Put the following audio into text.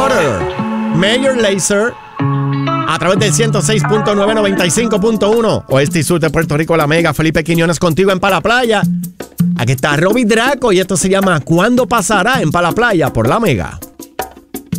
Water, Major Lazer, a través del 106.9, 95.1, oeste y sur de Puerto Rico, La Mega. Felipe Quiñones contigo en Pa' la Playa. Aquí está Robbie Draco y esto se llama ¿Cuándo pasará? En Pa' la Playa por La Mega.